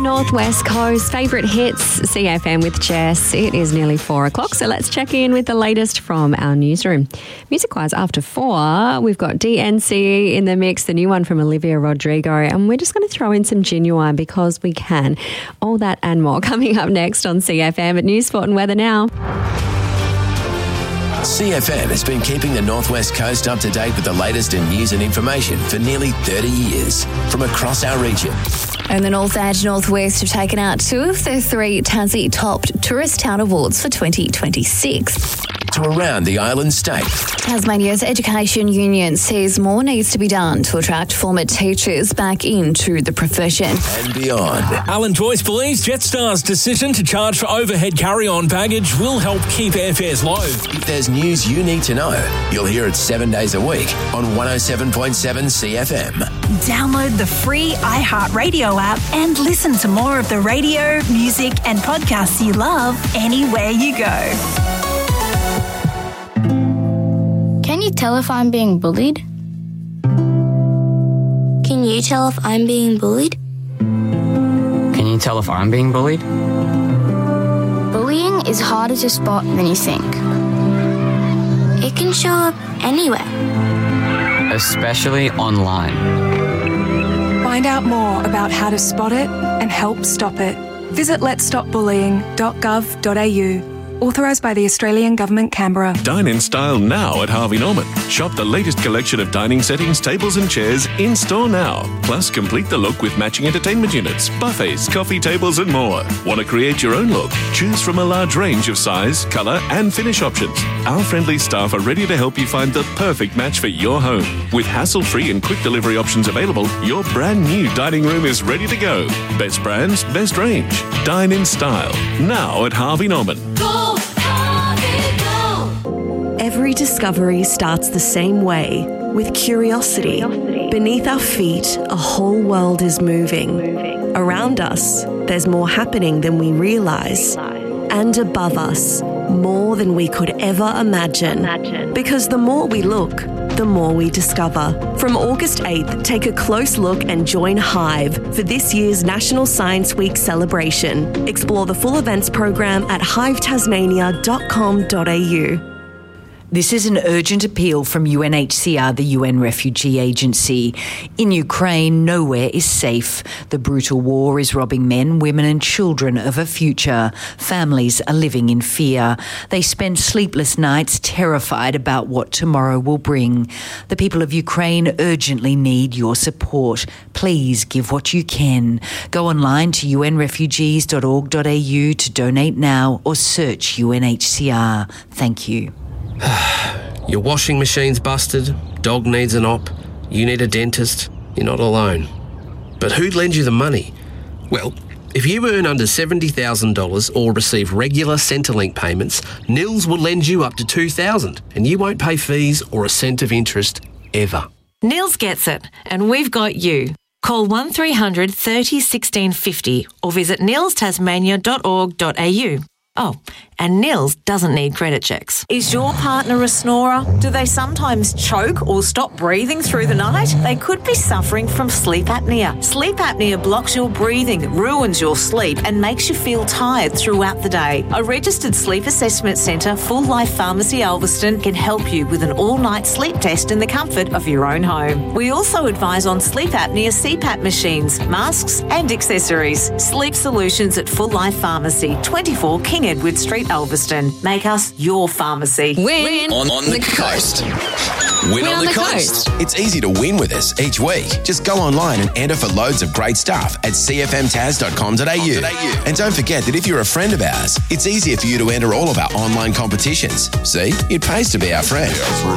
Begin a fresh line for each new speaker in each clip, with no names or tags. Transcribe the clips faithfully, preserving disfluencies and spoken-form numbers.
the Northwest Coast. Favourite hits, C F M with Jess. It is nearly four o'clock, so let's check in with the latest from our newsroom. Music-wise, after four, we've got D N C in the mix, the new one from Olivia Rodrigo, and we're just going to throw in some Genuine because we can. All that and more coming up next on C F M at News, Sport and Weather now.
C F M has been keeping the Northwest Coast up to date with the latest in news and information for nearly thirty years from across our region.
And the North and Northwest have taken out two of the three Tassie Topped Tourist Town Awards for twenty twenty-six.
To around the island state.
Tasmania's Education Union says more needs to be done to attract former teachers back into the profession.
And beyond.
Alan Joyce believes Jetstar's decision to charge for overhead carry-on baggage will help keep airfares low.
If there's news you need to know, you'll hear it seven days a week on one oh seven point seven C F M.
Download the free iHeartRadio app and listen to more of the radio, music and podcasts you love anywhere you go.
Can you tell if I'm being bullied? Can you tell if I'm being bullied?
Can you tell if I'm being bullied?
Bullying is harder to spot than you think. It can show up anywhere.
Especially online.
Find out more about how to spot it and help stop it. Visit lets stop bullying dot gov dot a u. Authorised by the Australian Government, Canberra.
Dine in style now at Harvey Norman. Shop the latest collection of dining settings, tables and chairs in store now. Plus, complete the look with matching entertainment units, buffets, coffee tables and more. Want to create your own look? Choose from a large range of size, colour and finish options. Our friendly staff are ready to help you find the perfect match for your home. With hassle-free and quick delivery options available, your brand new dining room is ready to go. Best brands, best range. Dine in style now at Harvey Norman.
Go! Every discovery starts the same way, with curiosity. Beneath our feet, a whole world is moving. Around us, there's more happening than we realise. And above us, more than we could ever imagine. Because the more we look, the more we discover. From August eighth, take a close look and join Hive for this year's National Science Week celebration. Explore the full events program at hive tasmania dot com dot a u.
This is an urgent appeal from U N H C R, the U N Refugee Agency. In Ukraine, nowhere is safe. The brutal war is robbing men, women and children of a future. Families are living in fear. They spend sleepless nights terrified about what tomorrow will bring. The people of Ukraine urgently need your support. Please give what you can. Go online to u n refugees dot org dot a u to donate now or search U N H C R. Thank you.
Your washing machine's busted, dog needs an op, you need a dentist, you're not alone. But who'd lend you the money? Well, if you earn under seventy thousand dollars or receive regular Centrelink payments, Nils will lend you up to two thousand dollars and you won't pay fees or a cent of interest ever.
Nils gets it, and we've got you. Call one three hundred thirty sixteen fifty or visit nils tasmania dot org dot a u. Oh, and Nils doesn't need credit checks.
Is your partner a snorer? Do they sometimes choke or stop breathing through the night? They could be suffering from sleep apnea. Sleep apnea blocks your breathing, ruins your sleep and makes you feel tired throughout the day. A registered sleep assessment centre, Full Life Pharmacy Alveston, can help you with an all-night sleep test in the comfort of your own home. We also advise on sleep apnea C PAP machines, masks and accessories. Sleep Solutions at Full Life Pharmacy, twenty-four King Edward Street, Alveston. Make us your pharmacy.
Win
on, on the, the coast. Win, win on, on the, the coast. coast. It's easy to win with us each week. Just go online and enter for loads of great stuff at c f m tas dot com dot a u. And don't forget that if you're a friend of ours, it's easier for you to enter all of our online competitions. See, it pays to be our friend.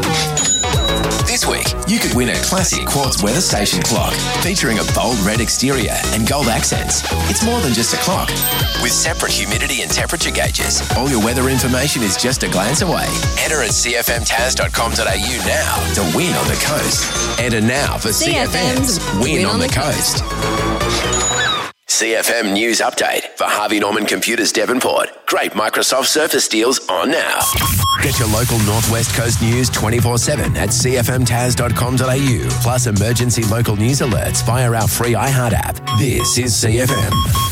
This week, you could win a classic quartz weather station clock featuring a bold red exterior and gold accents. It's more than just a clock. With separate humidity and temperature gauges, all your weather information is just a glance away. Enter at c f m tas dot com dot a u now to win on the coast. Enter now for C F M's Win, win on, on the, the Coast. coast. C F M News Update for Harvey Norman Computers Devonport. Great Microsoft Surface deals on now. Get your local Northwest Coast news twenty-four seven at c f m tas dot com dot a u. Plus emergency local news alerts via our free iHeart app. This is C F M.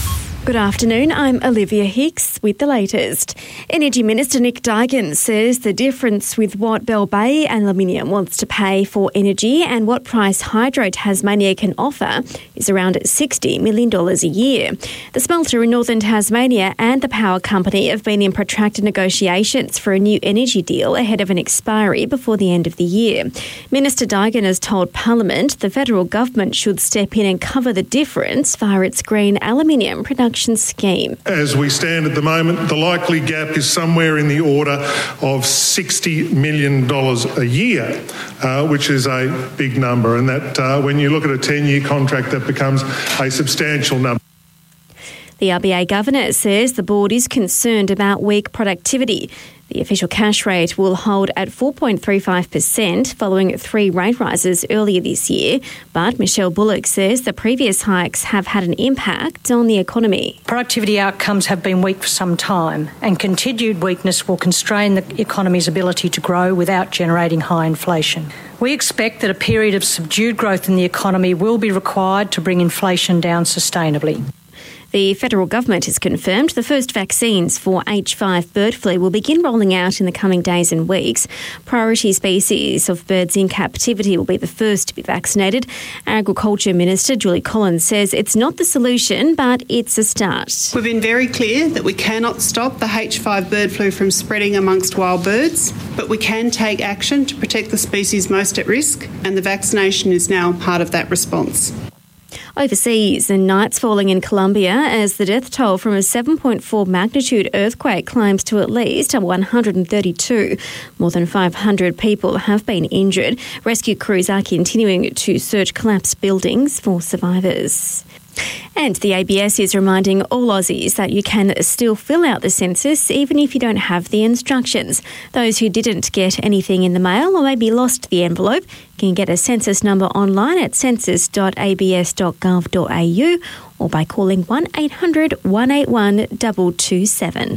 Good afternoon, I'm Olivia Hicks with the latest. Energy Minister Nick Duigan says the difference with what Bell Bay Aluminium wants to pay for energy and what price Hydro Tasmania can offer is around sixty million dollars a year. The smelter in northern Tasmania and the power company have been in protracted negotiations for a new energy deal ahead of an expiry before the end of the year. Minister Duigan has told Parliament the federal government should step in and cover the difference via its green aluminium production scheme.
As we stand at the moment, the likely gap is somewhere in the order of sixty million dollars a year, uh, which is a big number. And that uh, when you look at a ten-year contract, that becomes a substantial number.
The R B A Governor says the board is concerned about weak productivity. The official cash rate will hold at four point three five percent following three rate rises earlier this year. But Michelle Bullock says the previous hikes have had an impact on the economy.
Productivity outcomes have been weak for some time, and continued weakness will constrain the economy's ability to grow without generating high inflation. We expect that a period of subdued growth in the economy will be required to bring inflation down sustainably.
The federal government has confirmed the first vaccines for H five bird flu will begin rolling out in the coming days and weeks. Priority species of birds in captivity will be the first to be vaccinated. Agriculture Minister Julie Collins says it's not the solution, but it's a start.
We've been very clear that we cannot stop the H five bird flu from spreading amongst wild birds, but we can take action to protect the species most at risk, and the vaccination is now part of that response.
Overseas, and nights falling in Colombia as the death toll from a seven point four magnitude earthquake climbs to at least one hundred thirty-two. More than five hundred people have been injured. Rescue crews are continuing to search collapsed buildings for survivors. And the A B S is reminding all Aussies that you can still fill out the census even if you don't have the instructions. Those who didn't get anything in the mail or maybe lost the envelope can get a census number online at census dot a b s dot gov dot a u or by calling one eight hundred one eight one two two seven.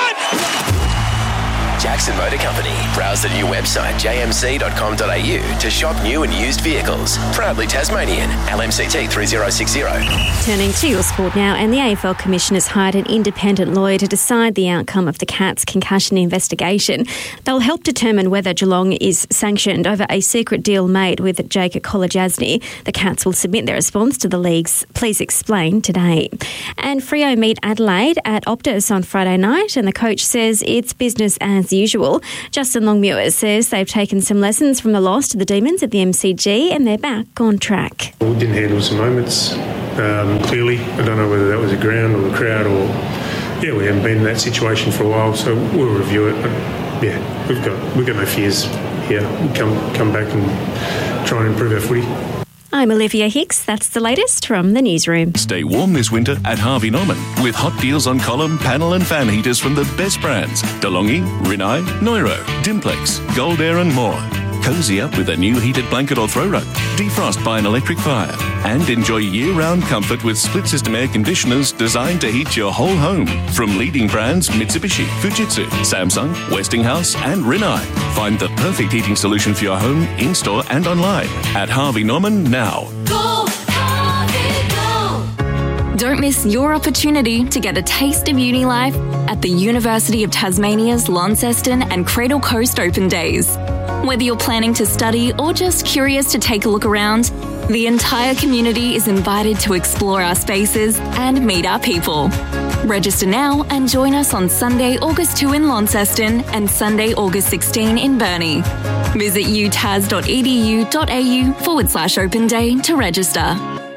Jackson Motor Company. Browse the new website j m c dot com dot a u to shop new and used vehicles. Proudly Tasmanian. L M C T three zero six zero.
Turning to your sport now, and the A F L Commission has hired an independent lawyer to decide the outcome of the Cats concussion investigation. They'll help determine whether Geelong is sanctioned over a secret deal made with Jake Kolodjasny. The Cats will submit their response to the league's Please Explain today. And Freo meet Adelaide at Optus on Friday night, and the coach says it's business as usual. Justin Longmuir says they've taken some lessons from the loss to the Demons at the M C G and they're back on track.
We didn't handle some moments um, clearly. I don't know whether that was the ground or the crowd or yeah, we haven't been in that situation for a while, so we'll review it. But yeah, we've got we've got no fears here. We'll come come back and try and improve our footy.
I'm Olivia Hicks. That's the latest from the newsroom.
Stay warm this winter at Harvey Norman with hot deals on column, panel and fan heaters from the best brands. DeLonghi, Rinnai, Neuro, Dimplex, Gold Air and more. Cozy up with a new heated blanket or throw rug. Defrost by an electric fire. And enjoy year-round comfort with split-system air conditioners designed to heat your whole home. From leading brands Mitsubishi, Fujitsu, Samsung, Westinghouse and Rinnai. Find the perfect heating solution for your home, in-store and online at Harvey Norman now.
Go, Harvey, go! Don't miss your opportunity to get a taste of uni life at the University of Tasmania's Launceston and Cradle Coast Open Days. Whether you're planning to study or just curious to take a look around, the entire community is invited to explore our spaces and meet our people. Register now and join us on Sunday, August second in Launceston and Sunday, August sixteenth in Burnie. Visit u tas dot e d u dot a u forward slash open day to register.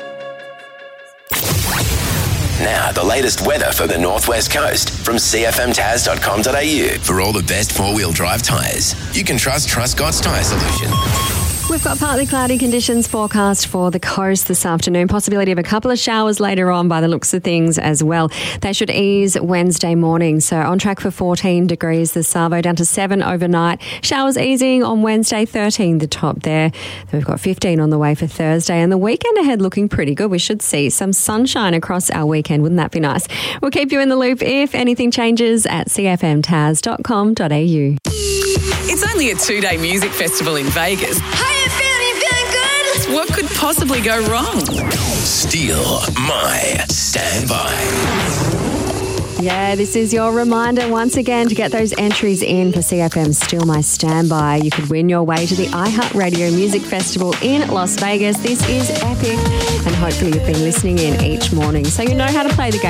Now, the latest weather for the Northwest Coast from c f m tas dot com dot a u. For all the best four-wheel drive tyres, you can trust Truscott's Tyre Solution.
We've got partly cloudy conditions forecast for the coast this afternoon. Possibility of a couple of showers later on by the looks of things as well. They should ease Wednesday morning. So on track for fourteen degrees the Savo, down to seven overnight. Showers easing on Wednesday, thirteen the top there. Then we've got fifteen on the way for Thursday. And the weekend ahead looking pretty good. We should see some sunshine across our weekend. Wouldn't that be nice? We'll keep you in the loop if anything changes at c f m tas dot com dot a u.
It's only a two-day music festival in Vegas.
How you feeling? You feeling good?
What could possibly go wrong?
Steal My Standby.
Yeah, this is your reminder once again to get those entries in for C F M's Still My Standby. You could win your way to the iHeartRadio Music Festival in Las Vegas. This is epic, and hopefully you've been listening in each morning so you know how to play the game.